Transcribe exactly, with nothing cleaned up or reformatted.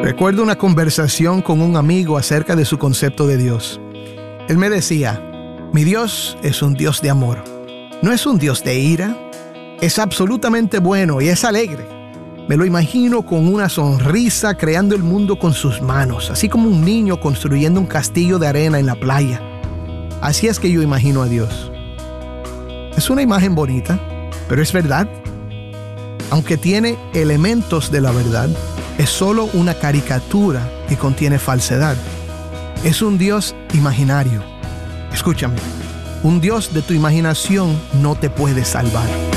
Recuerdo una conversación con un amigo acerca de su concepto de Dios. Él me decía, mi Dios es un Dios de amor. No es un Dios de ira. Es absolutamente bueno y es alegre. Me lo imagino con una sonrisa creando el mundo con sus manos, así como un niño construyendo un castillo de arena en la playa. Así es que yo imagino a Dios. Es una imagen bonita, pero es verdad. Aunque tiene elementos de la verdad, es solo una caricatura que contiene falsedad. Es un Dios imaginario. Escúchame, un Dios de tu imaginación no te puede salvar.